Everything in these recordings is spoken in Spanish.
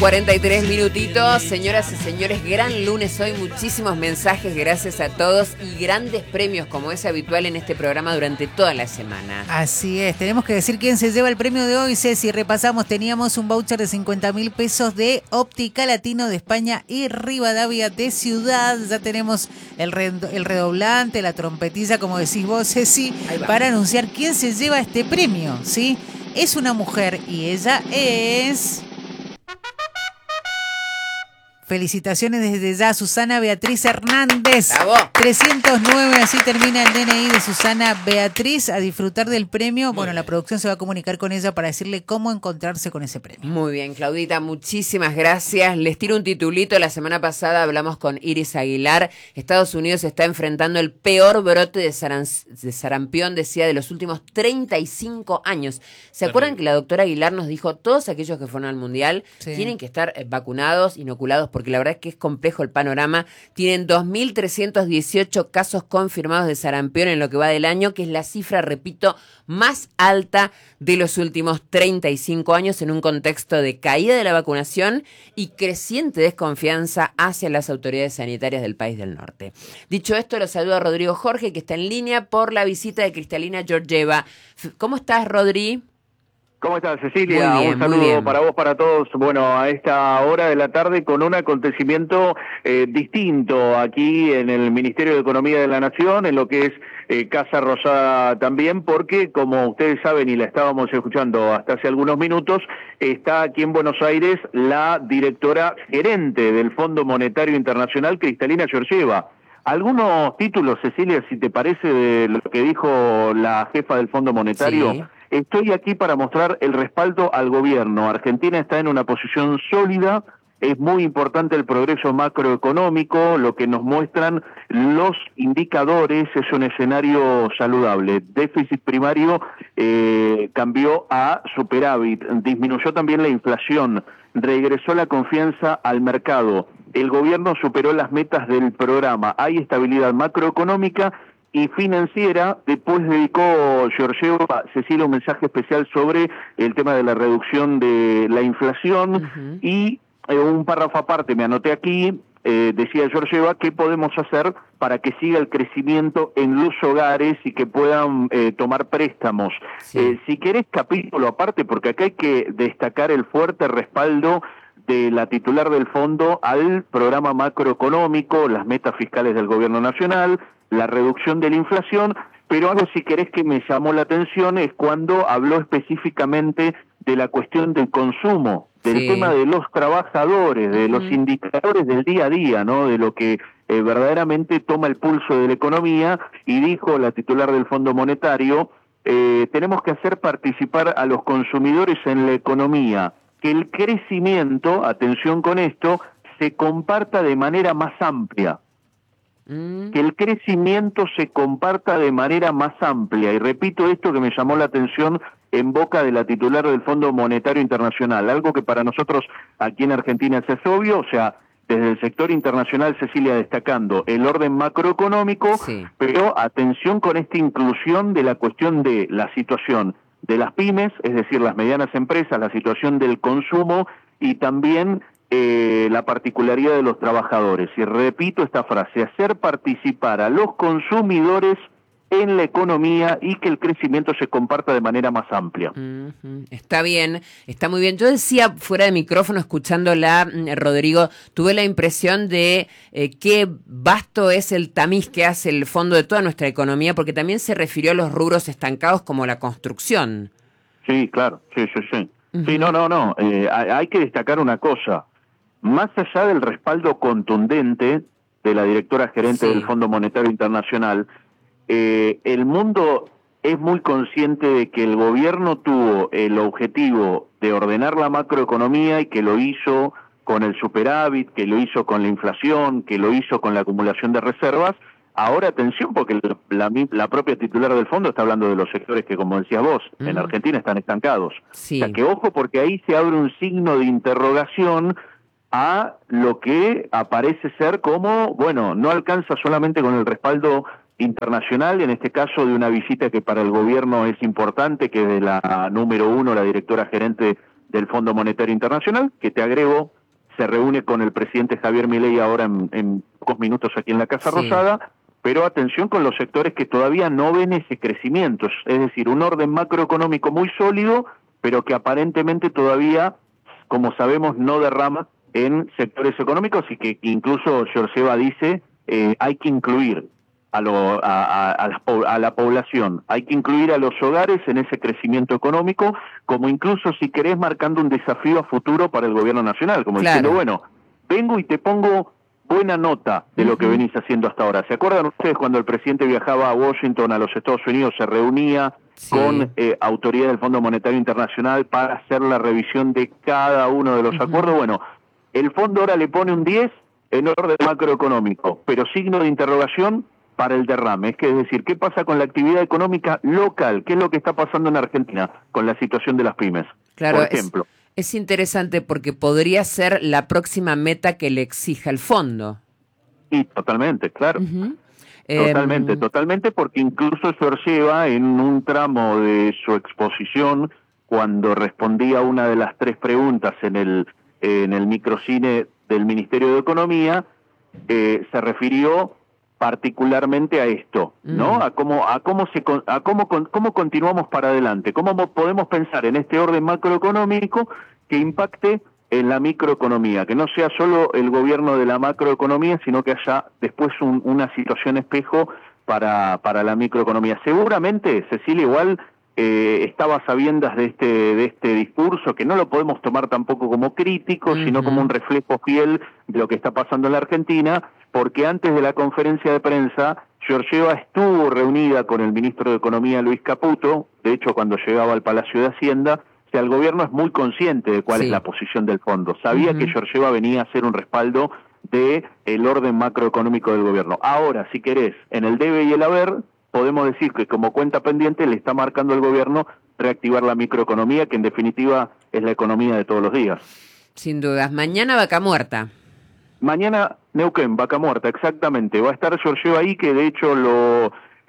43 minutitos, señoras y señores, gran lunes hoy, muchísimos mensajes, gracias a todos y grandes premios como es habitual en este programa durante toda la semana. Así es, tenemos que decir quién se lleva el premio de hoy, Ceci. Repasamos, teníamos un voucher de 50.000 pesos de Óptica Latino de España y Rivadavia de Ciudad. Ya tenemos el redoblante, la trompetilla, como decís vos, Ceci, para anunciar quién se lleva este premio, ¿sí? Es una mujer y ella es... Felicitaciones desde ya, Susana Beatriz Hernández. ¡Bravo! 309, así termina el DNI de Susana Beatriz. A disfrutar del premio. Bueno, la producción se va a comunicar con ella para decirle cómo encontrarse con ese premio. Muy bien, Claudita, muchísimas gracias. Les tiro un titulito. La semana pasada hablamos con Iris Aguilar. Estados Unidos está enfrentando el peor brote de sarampión, decía, de los últimos 35 años. ¿Se acuerdan que la doctora Aguilar nos dijo, todos aquellos que fueron al Mundial tienen que estar vacunados, inoculados, porque la verdad es que es complejo el panorama? Tienen 2.318 casos confirmados de sarampión en lo que va del año, que es la cifra, repito, más alta de los últimos 35 años en un contexto de caída de la vacunación y creciente desconfianza hacia las autoridades sanitarias del país del norte. Dicho esto, lo saluda Rodrigo Jorge, que está en línea por la visita de Cristalina Georgieva. ¿Cómo estás, Rodri? ¿Cómo estás, Cecilia? Un saludo para vos, para todos. Bueno, a esta hora de la tarde con un acontecimiento distinto aquí en el Ministerio de Economía de la Nación, en lo que es Casa Rosada también, porque como ustedes saben y la estábamos escuchando hasta hace algunos minutos, está aquí en Buenos Aires la directora gerente del Fondo Monetario Internacional, Cristalina Georgieva. Algunos títulos, Cecilia, si te parece, de lo que dijo la jefa del Fondo Monetario. Sí. Estoy aquí para mostrar el respaldo al gobierno. Argentina está en una posición sólida, es muy importante el progreso macroeconómico, lo que nos muestran los indicadores es un escenario saludable. Déficit primario cambió a superávit, disminuyó también la inflación, regresó la confianza al mercado, el gobierno superó las metas del programa, hay estabilidad macroeconómica y financiera. Después dedicó Georgieva, Cecilia, un mensaje especial sobre el tema de la reducción de la inflación y un párrafo aparte, me anoté aquí, decía Georgieva, ¿qué podemos hacer para que siga el crecimiento en los hogares y que puedan tomar préstamos? Sí. Si querés capítulo aparte, porque acá hay que destacar el fuerte respaldo de la titular del fondo al programa macroeconómico, las metas fiscales del gobierno nacional, la reducción de la inflación, pero algo, si querés, que me llamó la atención es cuando habló específicamente de la cuestión del consumo, del tema de los trabajadores, de los indicadores del día a día, ¿no? De lo que verdaderamente toma el pulso de la economía, y dijo la titular del Fondo Monetario, tenemos que hacer participar a los consumidores en la economía, que el crecimiento, atención con esto, se comparta de manera más amplia. Que el crecimiento se comparta de manera más amplia. Y repito esto que me llamó la atención en boca de la titular del Fondo Monetario Internacional, algo que para nosotros aquí en Argentina es obvio, o sea, desde el sector internacional, Cecilia, destacando el orden macroeconómico, pero atención con esta inclusión de la cuestión de la situación de las pymes, es decir, las medianas empresas, la situación del consumo y también la particularidad de los trabajadores. Y repito esta frase, hacer participar a los consumidores en la economía y que el crecimiento se comparta de manera más amplia. Está bien, está muy bien. Yo decía fuera de micrófono, escuchándola, Rodrigo, tuve la impresión de qué vasto es el tamiz que hace el fondo de toda nuestra economía, porque también se refirió a los rubros estancados como la construcción. Sí, claro, sí. Sí, no, hay que destacar una cosa. Más allá del respaldo contundente de la directora gerente del Fondo Monetario Internacional, el mundo es muy consciente de que el gobierno tuvo el objetivo de ordenar la macroeconomía y que lo hizo con el superávit, que lo hizo con la inflación, que lo hizo con la acumulación de reservas. Ahora atención, porque la propia titular del fondo está hablando de los sectores que, como decías vos, en Argentina están estancados. O sea que ojo, porque ahí se abre un signo de interrogación a lo que aparece ser como, bueno, no alcanza solamente con el respaldo internacional, en este caso de una visita que para el gobierno es importante, que es de la número 1, la directora gerente del Fondo Monetario Internacional, que te agrego, se reúne con el presidente Javier Milei ahora en pocos minutos aquí en la Casa Rosada, pero atención con los sectores que todavía no ven ese crecimiento, es decir, un orden macroeconómico muy sólido, pero que aparentemente todavía, como sabemos, no derrama en sectores económicos y que incluso Georgieva dice hay que incluir a la población, hay que incluir a los hogares en ese crecimiento económico, como incluso si querés marcando un desafío a futuro para el gobierno nacional, como diciendo, bueno, vengo y te pongo buena nota de lo que venís haciendo hasta ahora. ¿Se acuerdan ustedes cuando el presidente viajaba a Washington, a los Estados Unidos, se reunía con autoridades del Fondo Monetario Internacional para hacer la revisión de cada uno de los acuerdos? Bueno, el fondo ahora le pone un 10 en orden macroeconómico, pero signo de interrogación para el derrame. Es decir, ¿qué pasa con la actividad económica local? ¿Qué es lo que está pasando en Argentina con la situación de las pymes? Claro, por ejemplo. Es interesante porque podría ser la próxima meta que le exija el fondo. Y totalmente, claro. Totalmente, porque incluso Georgieva en un tramo de su exposición, cuando respondía a una de las 3 preguntas en el microcine del Ministerio de Economía, se refirió particularmente a esto, ¿no? A cómo continuamos para adelante, cómo podemos pensar en este orden macroeconómico que impacte en la microeconomía, que no sea solo el gobierno de la macroeconomía, sino que haya después una situación espejo para la microeconomía. Seguramente, Cecilia, igual estaba a sabiendas de este discurso, que no lo podemos tomar tampoco como crítico, sino como un reflejo fiel de lo que está pasando en la Argentina, porque antes de la conferencia de prensa, Georgieva estuvo reunida con el ministro de Economía, Luis Caputo. De hecho, cuando llegaba al Palacio de Hacienda, el gobierno es muy consciente de cuál es la posición del fondo. Sabía que Georgieva venía a hacer un respaldo de el orden macroeconómico del gobierno. Ahora, si querés, en el debe y el haber, podemos decir que como cuenta pendiente le está marcando al gobierno reactivar la microeconomía, que en definitiva es la economía de todos los días. Sin dudas. Mañana Vaca Muerta. Mañana Neuquén, Vaca Muerta, exactamente. Va a estar Georgieva ahí, que de hecho lo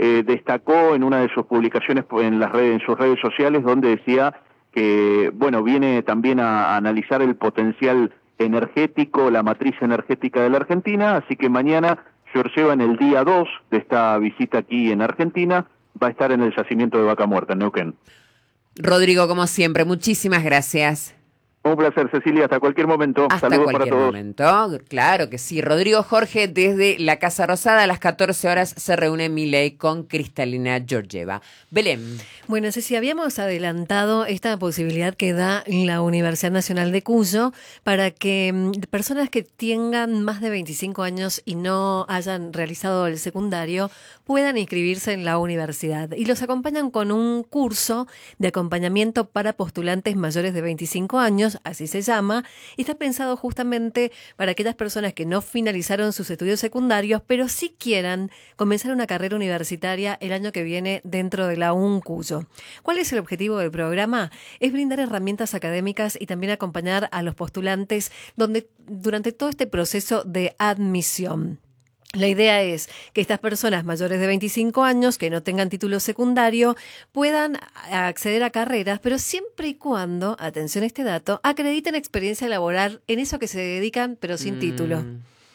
destacó en una de sus publicaciones en sus redes sociales, donde decía que, bueno, viene también a analizar el potencial energético, la matriz energética de la Argentina, así que mañana Georgieva, en el día 2 de esta visita aquí en Argentina, va a estar en el yacimiento de Vaca Muerta, en Neuquén. Rodrigo, como siempre, muchísimas gracias. Un placer, Cecilia, hasta cualquier momento. Saludos para todos. Momento, claro que sí. Rodrigo Jorge, desde la Casa Rosada, a las 14 horas se reúne Milei con Cristalina Georgieva. Belén. Bueno, Ceci, habíamos adelantado esta posibilidad que da la Universidad Nacional de Cuyo para que personas que tengan más de 25 años y no hayan realizado el secundario puedan inscribirse en la universidad. Y los acompañan con un curso de acompañamiento para postulantes mayores de 25 años, así se llama, y está pensado justamente para aquellas personas que no finalizaron sus estudios secundarios, pero sí quieran comenzar una carrera universitaria el año que viene dentro de la UNCuyo. ¿Cuál es el objetivo del programa? Es brindar herramientas académicas y también acompañar a los postulantes durante todo este proceso de admisión. La idea es que estas personas mayores de 25 años que no tengan título secundario puedan acceder a carreras, pero siempre y cuando, atención a este dato, acrediten experiencia laboral en eso que se dedican, pero sin título.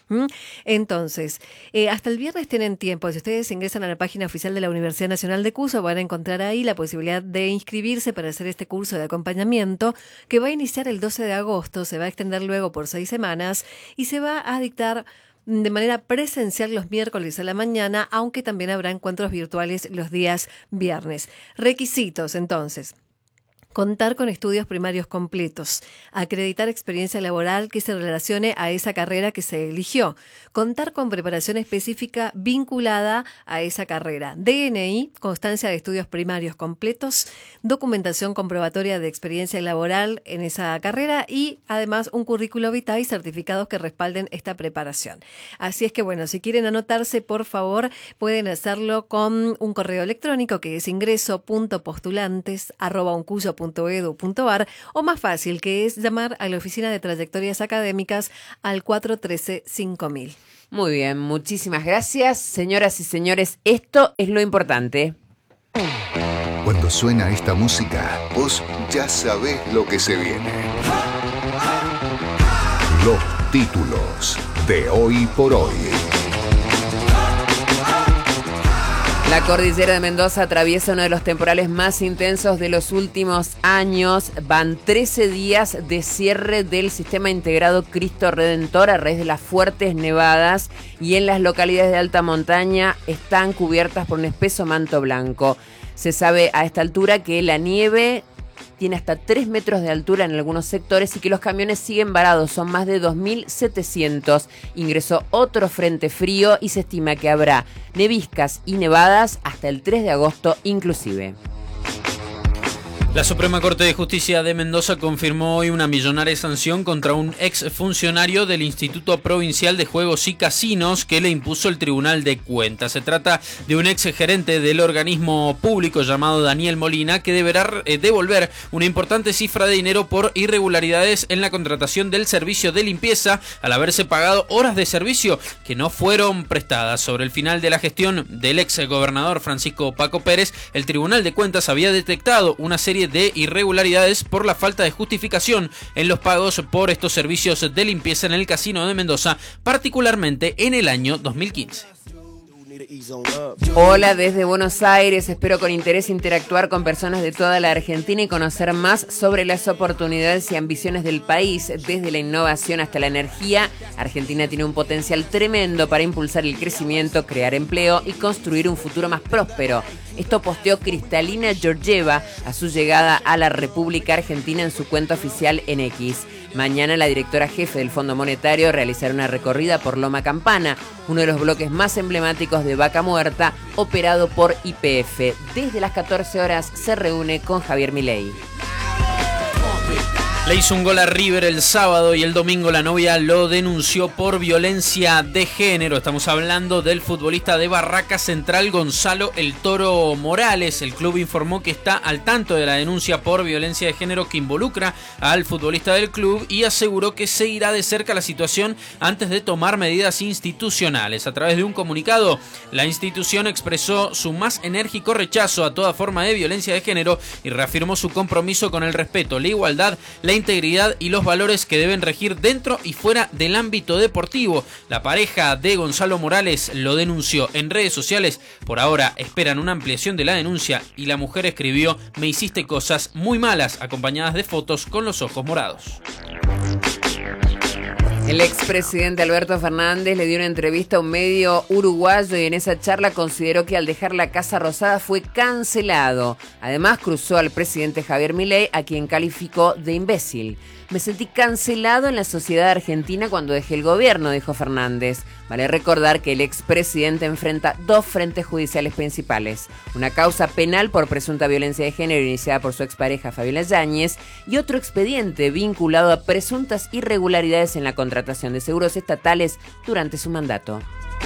Entonces, hasta el viernes tienen tiempo. Si ustedes ingresan a la página oficial de la Universidad Nacional de Cuyo, van a encontrar ahí la posibilidad de inscribirse para hacer este curso de acompañamiento que va a iniciar el 12 de agosto, se va a extender luego por 6 semanas y se va a dictar de manera presencial los miércoles a la mañana, aunque también habrá encuentros virtuales los días viernes. Requisitos, entonces: contar con estudios primarios completos, acreditar experiencia laboral que se relacione a esa carrera que se eligió, contar con preparación específica vinculada a esa carrera, DNI, constancia de estudios primarios completos, documentación comprobatoria de experiencia laboral en esa carrera y además un currículo vitae y certificados que respalden esta preparación. Así es que bueno, si quieren anotarse, por favor, pueden hacerlo con un correo electrónico que es ingreso.postulantes@uncuyo.edu.ar o más fácil, que es llamar a la oficina de trayectorias académicas al 413-5000. Muy bien, muchísimas gracias. Señoras y señores, esto es lo importante. Cuando suena esta música, vos ya sabés lo que se viene. Los títulos de Hoy por Hoy. La cordillera de Mendoza atraviesa uno de los temporales más intensos de los últimos años. Van 13 días de cierre del sistema integrado Cristo Redentor a raíz de las fuertes nevadas, y en las localidades de alta montaña están cubiertas por un espeso manto blanco. Se sabe a esta altura que la nieve tiene hasta 3 metros de altura en algunos sectores y que los camiones siguen varados, son más de 2.700. Ingresó otro frente frío y se estima que habrá neviscas y nevadas hasta el 3 de agosto inclusive. La Suprema Corte de Justicia de Mendoza confirmó hoy una millonaria sanción contra un exfuncionario del Instituto Provincial de Juegos y Casinos que le impuso el Tribunal de Cuentas. Se trata de un exgerente del organismo público llamado Daniel Molina, que deberá devolver una importante cifra de dinero por irregularidades en la contratación del servicio de limpieza, al haberse pagado horas de servicio que no fueron prestadas. Sobre el final de la gestión del exgobernador Francisco Paco Pérez, el Tribunal de Cuentas había detectado una serie de irregularidades por la falta de justificación en los pagos por estos servicios de limpieza en el Casino de Mendoza, particularmente en el año 2015. Hola desde Buenos Aires, espero con interés interactuar con personas de toda la Argentina y conocer más sobre las oportunidades y ambiciones del país, desde la innovación hasta la energía. Argentina tiene un potencial tremendo para impulsar el crecimiento, crear empleo y construir un futuro más próspero. Esto posteó Cristalina Georgieva a su llegada a la República Argentina en su cuenta oficial en X. Mañana la directora jefe del Fondo Monetario realizará una recorrida por Loma Campana, uno de los bloques más emblemáticos de Vaca Muerta, operado por YPF. Desde las 14 horas se reúne con Javier Milei. Le hizo un gol a River el sábado y el domingo la novia lo denunció por violencia de género. Estamos hablando del futbolista de Barraca Central, Gonzalo El Toro Morales. El club informó que está al tanto de la denuncia por violencia de género que involucra al futbolista del club y aseguró que seguirá de cerca la situación antes de tomar medidas institucionales. A través de un comunicado, la institución expresó su más enérgico rechazo a toda forma de violencia de género y reafirmó su compromiso con el respeto, la igualdad, la integridad y los valores que deben regir dentro y fuera del ámbito deportivo. La pareja de Gonzalo Morales lo denunció en redes sociales. Por ahora esperan una ampliación de la denuncia y la mujer escribió: "Me hiciste cosas muy malas", acompañadas de fotos con los ojos morados. El expresidente Alberto Fernández le dio una entrevista a un medio uruguayo y en esa charla consideró que al dejar la Casa Rosada fue cancelado. Además cruzó al presidente Javier Milei, a quien calificó de imbécil. "Me sentí cancelado en la sociedad argentina cuando dejé el gobierno", dijo Fernández. Vale recordar que el expresidente enfrenta 2 frentes judiciales principales: una causa penal por presunta violencia de género iniciada por su expareja Fabiola Yáñez y otro expediente vinculado a presuntas irregularidades en la contratación de seguros estatales durante su mandato.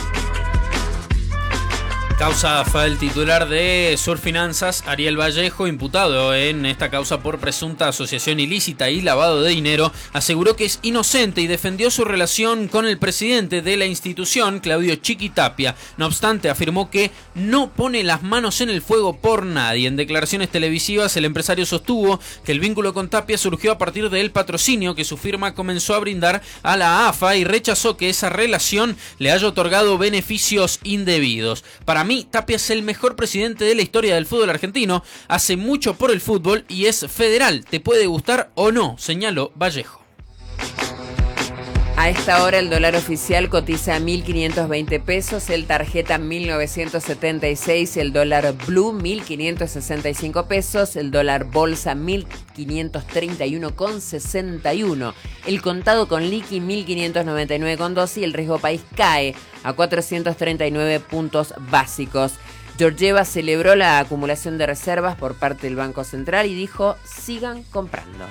Causa fue el titular de Surfinanzas, Ariel Vallejo, imputado en esta causa por presunta asociación ilícita y lavado de dinero. Aseguró que es inocente y defendió su relación con el presidente de la institución, Claudio Chiquitapia. No obstante, afirmó que no pone las manos en el fuego por nadie. En declaraciones televisivas, el empresario sostuvo que el vínculo con Tapia surgió a partir del patrocinio que su firma comenzó a brindar a la AFA y rechazó que esa relación le haya otorgado beneficios indebidos. "Para mí, Tapia es el mejor presidente de la historia del fútbol argentino, hace mucho por el fútbol y es federal, te puede gustar o no", señaló Vallejo. A esta hora el dólar oficial cotiza a 1.520 pesos, el tarjeta 1.976, el dólar blue 1.565 pesos, el dólar bolsa 1.531,61, el contado con liqui 1.599,12 y el riesgo país cae a 439 puntos básicos. Georgieva celebró la acumulación de reservas por parte del Banco Central y dijo: "Sigan comprando".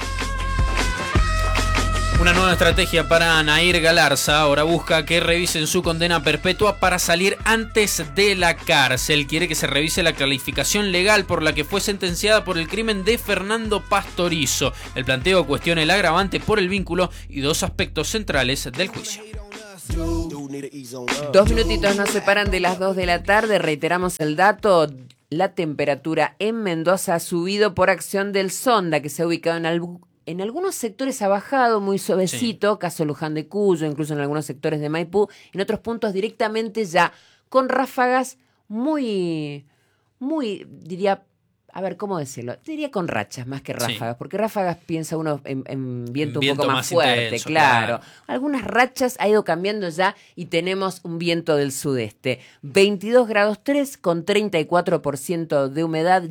Una nueva estrategia para Nair Galarza. Ahora busca que revisen su condena perpetua para salir antes de la cárcel. Quiere que se revise la calificación legal por la que fue sentenciada por el crimen de Fernando Pastorizo. El planteo cuestiona el agravante por el vínculo y 2 aspectos centrales del juicio. 2 minutitos nos separan de las 2 de la tarde. Reiteramos el dato: La temperatura en Mendoza ha subido por acción del sonda, que se ha ubicado en algunos sectores ha bajado muy suavecito, caso Luján de Cuyo, incluso en algunos sectores de Maipú, en otros puntos directamente ya con ráfagas muy, diría, a ver, ¿cómo decirlo? Diría con rachas más que ráfagas, porque ráfagas piensa uno en viento un poco más fuerte, intenso, claro. Algunas rachas ha ido cambiando ya y tenemos un viento del sudeste. 22 grados 3 con 34% de humedad.